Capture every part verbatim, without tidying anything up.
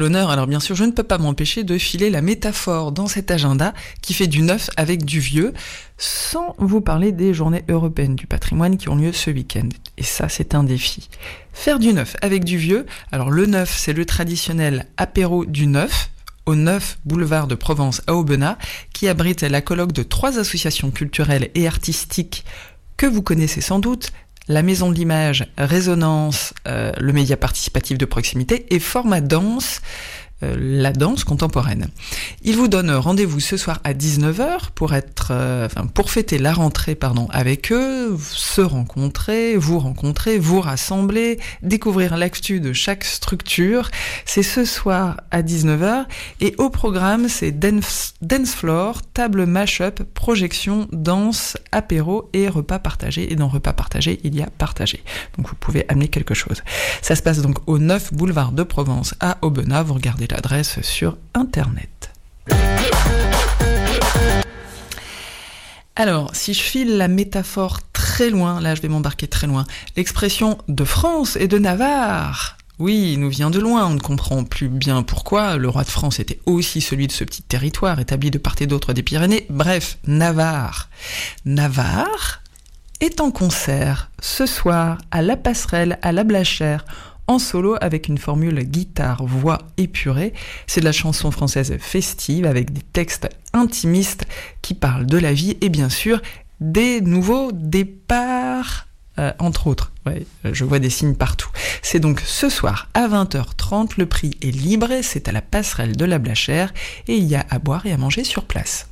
L'honneur, alors bien sûr, je ne peux pas m'empêcher de filer la métaphore dans cet agenda qui fait du neuf avec du vieux, sans vous parler des journées européennes du patrimoine qui ont lieu ce week-end. Et ça, c'est un défi. Faire du neuf avec du vieux, alors le neuf, c'est le traditionnel apéro du neuf, au neuf boulevard de Provence à Aubenas, qui abrite la colloque de trois associations culturelles et artistiques que vous connaissez sans doute, la Maison de l'Image, Résonance, euh, le média participatif de proximité et Format Danse, euh, la danse contemporaine. Il vous donne rendez-vous ce soir à dix-neuf heures pour être, euh, enfin, pour fêter la rentrée, pardon, avec eux, se rencontrer, vous rencontrer, vous rassembler, découvrir l'actu de chaque structure. C'est ce soir à dix-neuf heures et au programme, c'est dance, dance floor, table mash-up, projection, danse, apéro et repas partagé. Et dans repas partagé, il y a partagé. Donc vous pouvez amener quelque chose. Ça se passe donc au neuf boulevard de Provence à Aubenas. Vous regardez l'adresse sur internet. Alors, si je file la métaphore très loin, là je vais m'embarquer très loin, l'expression de France et de Navarre, oui, nous vient de loin, on ne comprend plus bien pourquoi, le roi de France était aussi celui de ce petit territoire établi de part et d'autre des Pyrénées, bref, Navarre. Navarre est en concert ce soir à La Passerelle, à La Blachère, en solo avec une formule guitare, voix épurée. C'est de la chanson française festive avec des textes intimistes qui parlent de la vie et bien sûr des nouveaux départs, euh, entre autres. Ouais, je vois des signes partout. C'est donc ce soir à vingt heures trente, le prix est libre, c'est à la Passerelle de La Blachère et il y a à boire et à manger sur place.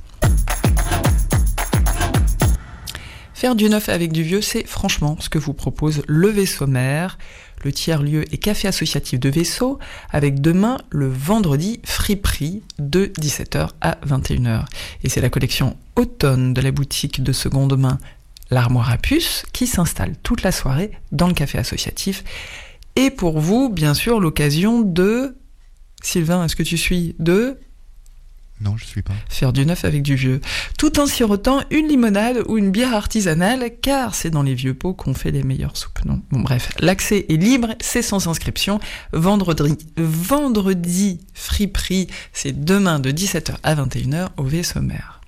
Faire du neuf avec du vieux, c'est franchement ce que vous propose le Vaisseau Mère, le tiers-lieu et café associatif de Vaisseau, avec demain, le vendredi, friperie de dix-sept heures à vingt et une heures. Et c'est la collection automne de la boutique de seconde main L'Armoire à Puce qui s'installe toute la soirée dans le café associatif. Et pour vous, bien sûr, l'occasion de... Sylvain, est-ce que tu suis de... Non, je suis pas. Faire du neuf avec du vieux. Tout en sirotant une limonade ou une bière artisanale, car c'est dans les vieux pots qu'on fait les meilleures soupes, non ? Bon, bref, l'accès est libre, c'est sans inscription. Vendredi, vendredi friperie, c'est demain de dix-sept heures à vingt et une heures au Vaisseau Mère.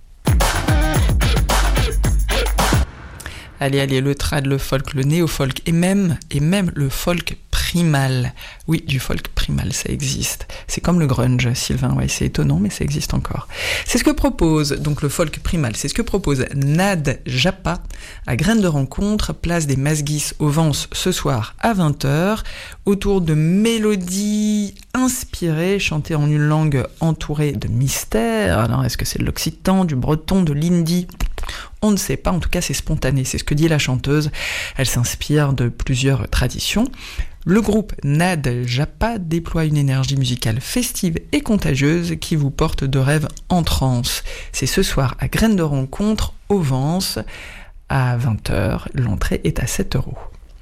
Allez, allez, le trad, le folk, le néo-folk et même, et même le folk primal. Oui, du folk primal, ça existe. C'est comme le grunge, Sylvain, ouais, c'est étonnant, mais ça existe encore. C'est ce que propose, donc le folk primal, c'est ce que propose Nad Japa à Graines de Rencontre, place des Masguis au Vence ce soir à vingt heures, autour de mélodies inspirées, chantées en une langue entourée de mystère. Alors, est-ce que c'est de l'occitan, du breton, de l'hindi ? On ne sait pas, en tout cas c'est spontané, c'est ce que dit la chanteuse. Elle s'inspire de plusieurs traditions. Le groupe Nad Japa déploie une énergie musicale festive et contagieuse qui vous porte de rêves en transe. C'est ce soir à Graines de Rencontre, au Vence, à vingt heures. L'entrée est à sept euros.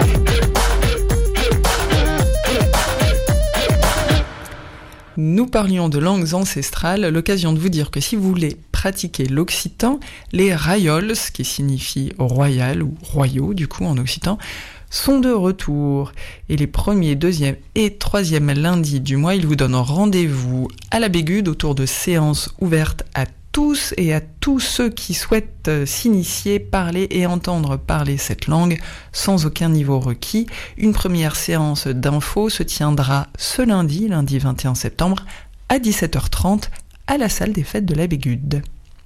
Nous parlions de langues ancestrales, l'occasion de vous dire que si vous voulez pratiquer l'occitan, les raiols, qui signifie royal ou royaux du coup en occitan, sont de retour. Et les premiers, deuxième et troisième lundis du mois, ils vous donnent rendez-vous à la Bégude autour de séances ouvertes à tous et à tous ceux qui souhaitent s'initier, parler et entendre parler cette langue sans aucun niveau requis. Une première séance d'info se tiendra ce lundi, lundi vingt et un septembre, à dix-sept heures trente à la salle des fêtes de la Bégude.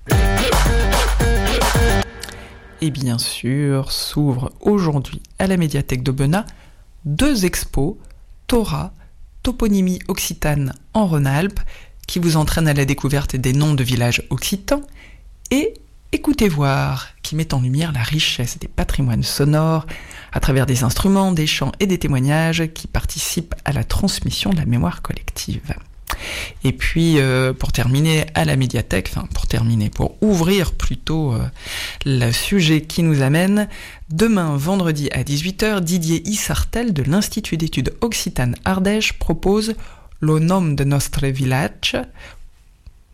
Et bien sûr, s'ouvrent aujourd'hui à la médiathèque d'Aubenas deux expos, Torah, toponymie occitane en Rhône-Alpes, qui vous entraîne à la découverte des noms de villages occitans, et Écoutez voir, qui met en lumière la richesse des patrimoines sonores à travers des instruments, des chants et des témoignages qui participent à la transmission de la mémoire collective. Et puis, euh, pour terminer à la médiathèque, enfin pour terminer, pour ouvrir plutôt euh, le sujet qui nous amène, demain, vendredi à dix-huit heures, Didier Issartel de l'Institut d'études occitanes Ardèche propose « Lo nom de nostre village »,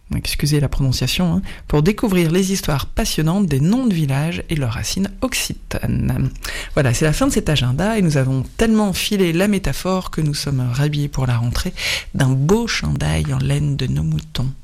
excusez la prononciation, hein, pour découvrir les histoires passionnantes des noms de villages et leurs racines occitanes. Voilà, c'est la fin de cet agenda et nous avons tellement filé la métaphore que nous sommes rhabillés pour la rentrée d'un beau chandail en laine de nos moutons.